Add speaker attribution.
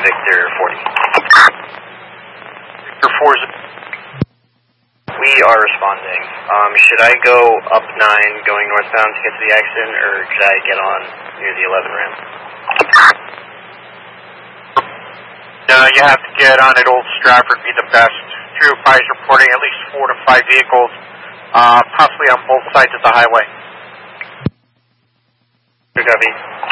Speaker 1: Victor 40.
Speaker 2: Victor 4 is...
Speaker 1: We are responding. Should I go up 9 going northbound to get to the accident, or should I get on near the 11 ramp?
Speaker 2: No, you have to get on at Old Stratford, be the best. 205 is reporting at least 4 to 5 vehicles, possibly on both sides of the highway.
Speaker 1: Good copy.